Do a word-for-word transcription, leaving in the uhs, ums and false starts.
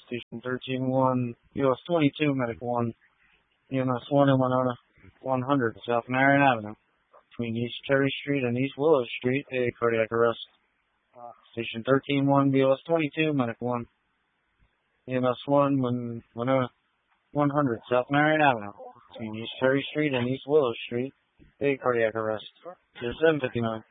Station thirteen one, U S twenty-two, Medic one, E M S one in Winona, one hundred South Marion Avenue, between East Cherry Street and East Willow Street, a cardiac arrest. Station thirteen one, B O S twenty-two, Medic one, E M S one, Win Winona, one hundred South Marion Avenue, between East Cherry Street and East Willow Street, a cardiac arrest. seven fifty-nine.